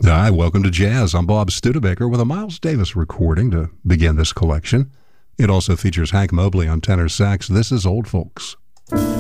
Hi, welcome to Jazz. I'm Bob Studebaker with a Miles Davis recording to begin this collection. It also features Hank Mobley on tenor sax. This is Old Folks.